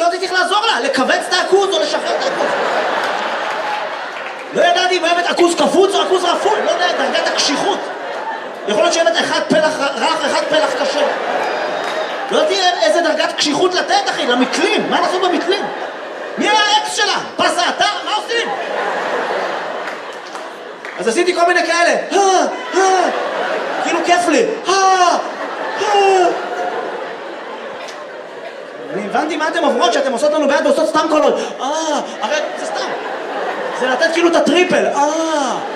לא ידעתי איך לעזור לה, לכווץ את העכוז או לשחרר את העכוז. לא ידעתי אם אוהבת עכוז קפוץ או עכוז רפוי, לא יודע, דרגת הקשיחות. יכול להיות שאוהבת אחד פלח רך, אחד פלח קשה. לא ידעתי איזה דרגת קשיחות לתת, אחי, למקלים, מה נעשו במקלים? מי היה האקס שלה? פסה אתה? מה עושים? אז עשיתי כל מיני כאלה, כאילו כיף לי, אני הבנתי מה אתם עוברות, שאתם עושות לנו ביד ועושות סתם קולות, הרי זה סתם, זה לתת כאילו את הטריפל,